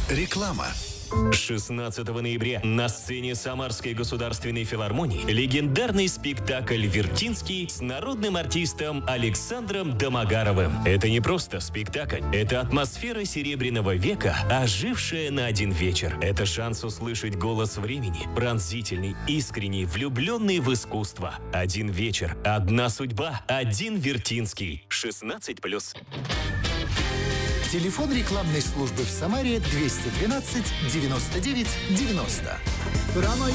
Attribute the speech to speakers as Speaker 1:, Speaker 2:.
Speaker 1: Реклама.
Speaker 2: 16 ноября на сцене Самарской государственной филармонии легендарный спектакль «Вертинский» с народным артистом Александром Домогаровым. Это не просто спектакль, это атмосфера Серебряного века, ожившая на один вечер. Это шанс услышать голос времени, пронзительный, искренний, влюбленный в искусство. Один вечер, одна судьба, один Вертинский. 16+.
Speaker 1: Телефон рекламной службы в Самаре 212 99 90.